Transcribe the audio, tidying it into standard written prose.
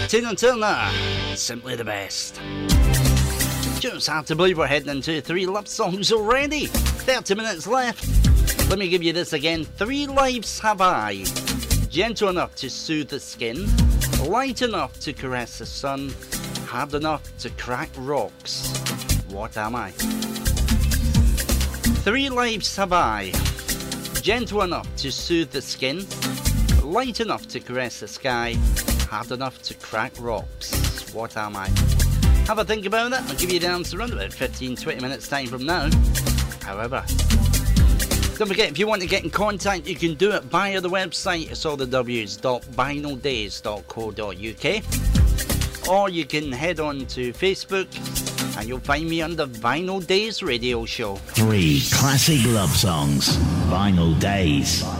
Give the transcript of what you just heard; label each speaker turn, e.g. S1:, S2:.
S1: Tina Turner, simply the best. Just hard to believe we're heading into 3 love songs already. 30 minutes left. Let me give you this again. 3 lives have I. Gentle enough to soothe the skin, light enough to caress the sun, hard enough to crack rocks. What am I? 3 lives have I. Gentle enough to soothe the skin, light enough to caress the sky, hard enough to crack rocks. What am I? Have a think about that. I'll give you the answer around about 15-20 minutes time from now. However, don't forget, if you want to get in contact, you can do it via the website. It's all the w's.vinyldays.co.uk, or you can head on to Facebook and you'll find me on the Vinyl Days radio show.
S2: 3 classic love songs. Vinyl Days.